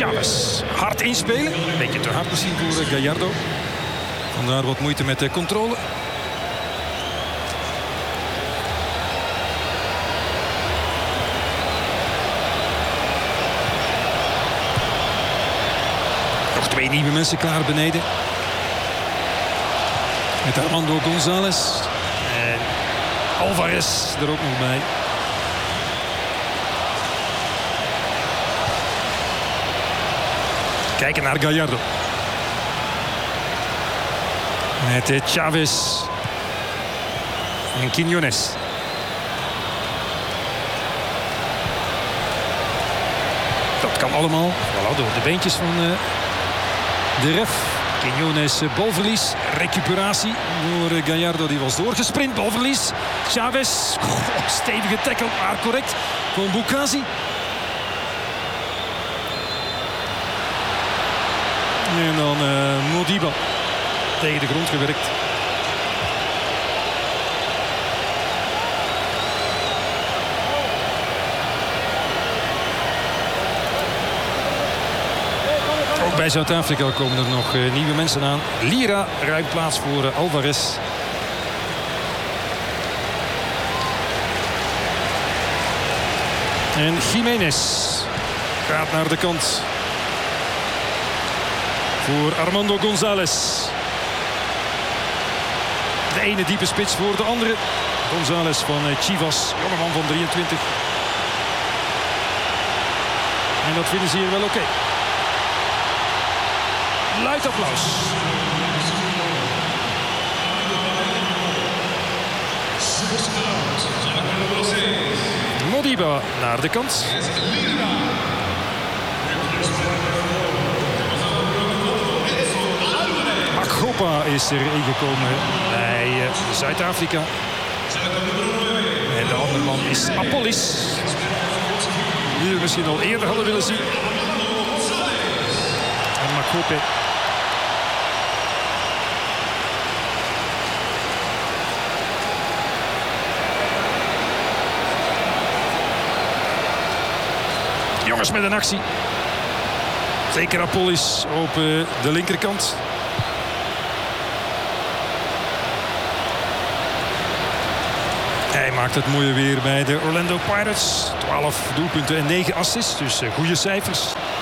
Chavez. Hard inspelen. Een beetje te hard misschien voor Gallardo. Vandaar wat moeite met de controle. Nog 2 nieuwe mensen klaar beneden. Met Armando González. En Alvarez er ook nog bij. Kijken naar Gallardo. Met Chavez. En Quiñones. Dat kan allemaal. Voilà, door de beentjes van de ref. Quiñones balverlies. Recuperatie door Gallardo. Die was doorgesprint. Balverlies. Chavez. Stevige tackle, maar correct. Van Boukazi. En dan Modiba. Tegen de grond gewerkt. Ook bij Zuid-Afrika komen er nog nieuwe mensen aan. Lira ruimt plaats voor Alvarez. En Jiménez gaat naar de kant voor Armando González. De ene diepe spits voor de andere. González van Chivas, jongeman van 23. En dat vinden ze hier wel oké. Luid applaus. Modiba naar de kant. Magopa is er ingekomen bij Zuid-Afrika. En de andere man is Apollis. Die we misschien al eerder hadden willen zien. En Magopa. Jongens met een actie. Zeker Apollis op de linkerkant. Hij maakt het mooie weer bij de Orlando Pirates. 12 doelpunten en 9 assists, dus goede cijfers.